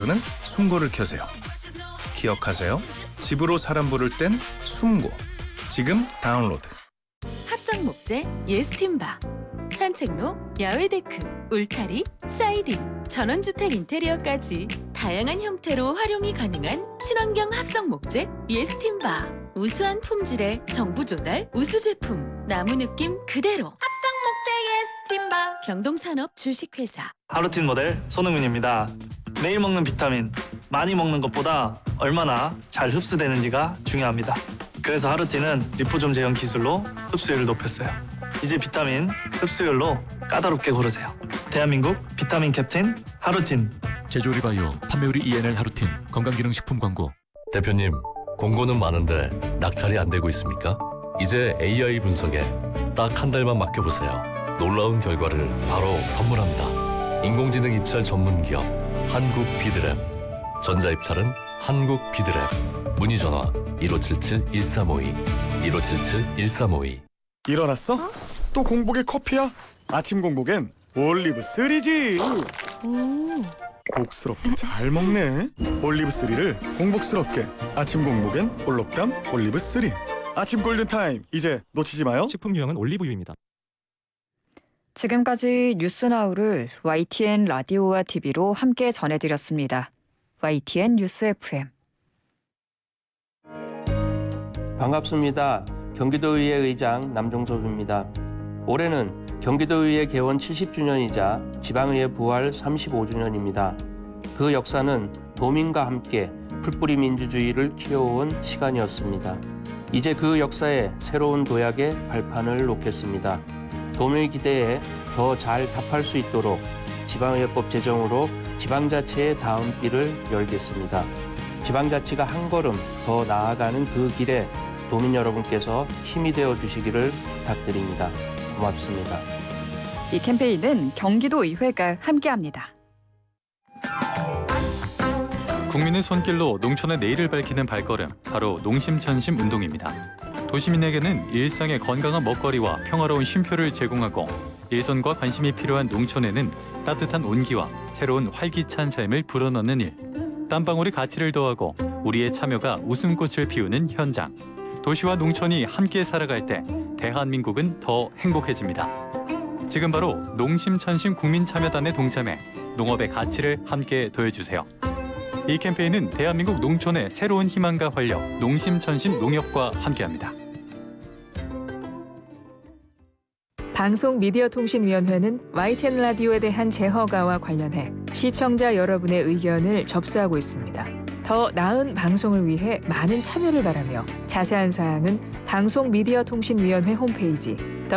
는 숨고를 켜세요. 기억하세요. 집으로 사람 부를 땐 숨고. 지금 다운로드. 합성 목재 예스팀바, 산책로, 야외 데크, 울타리, 사이딩, 전원주택 인테리어까지 다양한 형태로 활용이 가능한 친환경 합성 목재 예스팀바. 우수한 품질의 정부 조달 우수 제품, 나무 느낌 그대로. 합성 목재 예스팀바. 경동산업 주식회사. 하루틴 모델 손흥민입니다. 매일 먹는 비타민, 많이 먹는 것보다 얼마나 잘 흡수되는지가 중요합니다. 그래서 하루틴은 리포좀 제형 기술로 흡수율을 높였어요. 이제 비타민 흡수율로 까다롭게 고르세요. 대한민국 비타민 캡틴 하루틴. 제조리 바이오, 판매우리 ENL 하루틴, 건강기능식품 광고. 대표님, 공고는 많은데 낙찰이 안 되고 있습니까? 이제 AI 분석에 딱 한 달만 맡겨보세요. 놀라운 결과를 바로 선물합니다. 인공지능 입찰 전문 기업 한국 비드랩. 전자입찰은 한국 비드랩. 문의 전화 1577-1352, 1577-1352. 일어났어? 또 공복에 커피야? 아침 공복엔 올리브3지. 복스럽게 잘 먹네. 올리브3를 공복스럽게. 아침 공복엔 올록담 올리브3. 아침 골든타임, 이제 놓치지 마요. 식품 유형은 올리브유입니다. 지금까지 뉴스나우를 YTN 라디오와 TV로 함께 전해드렸습니다. YTN 뉴스 FM. 반갑습니다. 경기도의회 의장 남종섭입니다. 올해는 경기도의회 개원 70주년이자 지방의회 부활 35주년입니다. 그 역사는 도민과 함께 풀뿌리 민주주의를 키워온 시간이었습니다. 이제 그 역사에 새로운 도약의 발판을 놓겠습니다. 도민의 기대에 더 잘 답할 수 있도록 지방의회법 제정으로 지방자치의 다음 길을 열겠습니다. 지방자치가 한 걸음 더 나아가는 그 길에 도민 여러분께서 힘이 되어 주시기를 부탁드립니다. 고맙습니다. 이 캠페인은 경기도의회가 함께합니다. 국민의 손길로 농촌의 내일을 밝히는 발걸음, 바로 농심천심 운동입니다. 도시민에게는 일상의 건강한 먹거리와 평화로운 쉼표를 제공하고 일손과 관심이 필요한 농촌에는 따뜻한 온기와 새로운 활기찬 삶을 불어넣는 일, 땀방울이 가치를 더하고 우리의 참여가 웃음꽃을 피우는 현장. 도시와 농촌이 함께 살아갈 때 대한민국은 더 행복해집니다. 지금 바로 농심천심 국민참여단에 동참해 농업의 가치를 함께 더해주세요. 이 캠페인은 대한민국 농촌의 새로운 희망과 활력, 농심천심 농협과 함께합니다. 방송미디어통신위원회는 YTN 라디오에 대한 재허가와 관련해 시청자 여러분의 의견을 접수하고 있습니다. 더 나은 방송을 위해 많은 참여를 바라며 자세한 사항은 방송미디어통신위원회 홈페이지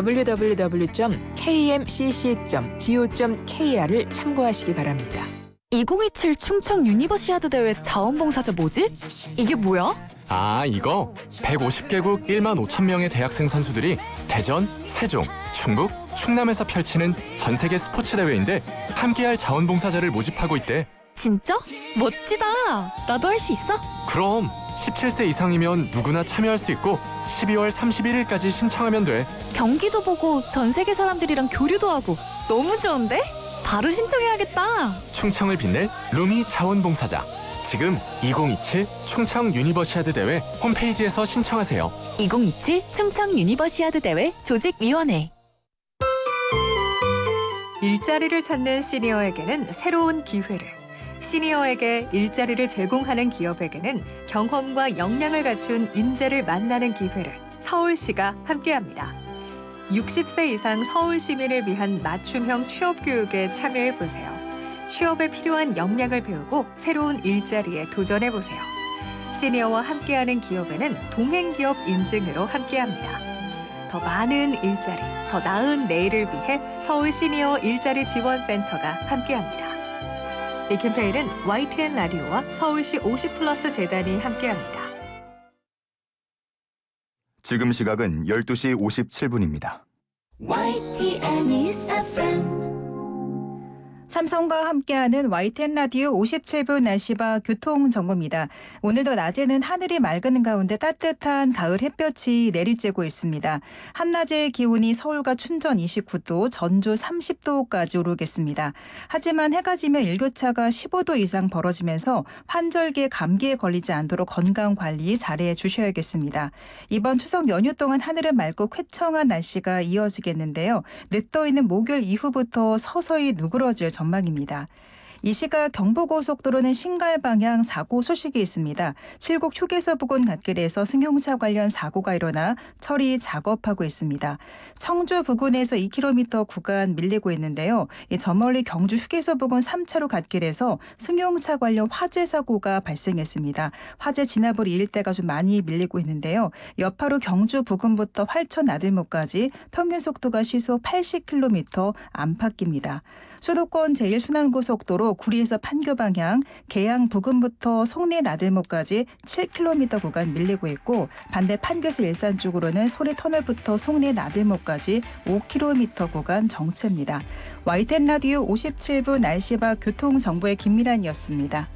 www.kmcc.go.kr을 참고하시기 바랍니다. 2027 충청 유니버시아드 대회 자원봉사자 뭐지? 이게 뭐야? 아, 이거 150개국 1만 5천 명의 대학생 선수들이 대전, 세종, 충북, 충남에서 펼치는 전 세계 스포츠 대회인데 함께할 자원봉사자를 모집하고 있대. 진짜? 멋지다. 나도 할 수 있어? 그럼 17세 이상이면 누구나 참여할 수 있고 12월 31일까지 신청하면 돼. 경기도 보고 전 세계 사람들이랑 교류도 하고 너무 좋은데? 바로 신청해야겠다. 충청을 빛낼 루미 자원봉사자. 지금 2027 충청 유니버시아드 대회 홈페이지에서 신청하세요. 2027 충청 유니버시아드 대회 조직위원회. 일자리를 찾는 시니어에게는 새로운 기회를, 시니어에게 일자리를 제공하는 기업에게는 경험과 역량을 갖춘 인재를 만나는 기회를 서울시가 함께합니다. 60세 이상 서울 시민을 위한 맞춤형 취업 교육에 참여해 보세요. 취업에 필요한 역량을 배우고 새로운 일자리에 도전해 보세요. 시니어와 함께하는 기업에는 동행기업 인증으로 함께합니다. 더 많은 일자리, 더 나은 내일을 위해 서울 시니어 일자리 지원센터가 함께합니다. 이 캠페인은 YTN 라디오와 서울시 50플러스 재단이 함께합니다. 지금 시각은 12시 57분입니다. YTN 뉴스 FM. 삼성과 함께하는 YTN 라디오 57분 날씨와 교통정보입니다. 오늘도 낮에는 하늘이 맑은 가운데 따뜻한 가을 햇볕이 내리쬐고 있습니다. 한낮의 기온이 서울과 춘천 29도, 전주 30도까지 오르겠습니다. 하지만 해가 지면 일교차가 15도 이상 벌어지면서 환절기 감기에 걸리지 않도록 건강관리 잘해 주셔야겠습니다. 이번 추석 연휴 동안 하늘은 맑고 쾌청한 날씨가 이어지겠는데요. 늦더위는 목요일 이후부터 서서히 누그러질 전망입니다. 이 시각 경부고속도로는 신갈 방향 사고 소식이 있습니다. 칠곡 휴게소 부근 갓길에서 승용차 관련 사고가 일어나 처리 작업하고 있습니다. 청주 부근에서 2km 구간 밀리고 있는데요. 저 멀리 경주 휴게소 부근 3차로 갓길에서 승용차 관련 화재 사고가 발생했습니다. 화재 진압으로 이 일대가 좀 많이 밀리고 있는데요. 여파로 경주 부근부터 활천 나들목까지 평균 속도가 시속 80km 안팎입니다. 수도권 제1순환고속도로 구리에서 판교 방향, 계양 부근부터 송내 나들목까지 7km 구간 밀리고 있고 반대 판교에서 일산 쪽으로는 소래터널부터 송내 나들목까지 5km 구간 정체입니다. YTN 라디오 57분 날씨와 교통정보의 김미란이었습니다.